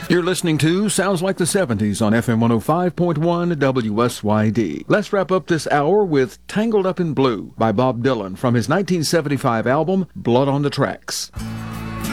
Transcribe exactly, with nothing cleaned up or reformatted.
You're listening to Sounds Like the seventies on F M one oh five point one W S Y D. Let's wrap up this hour with Tangled Up in Blue by Bob Dylan from his nineteen seventy-five album Blood on the Tracks.